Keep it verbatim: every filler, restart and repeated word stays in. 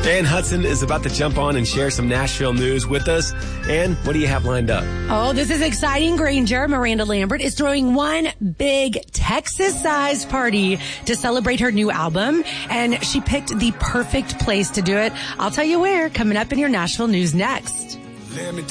Ann Hudson is about to jump on and share some Nashville news with us. Ann, what do you have lined up? Oh, this is exciting, Granger. Miranda Lambert is throwing one big Texas-sized party to celebrate her new album, and she picked the perfect place to do it. I'll tell you where, coming up in your Nashville news next. Let me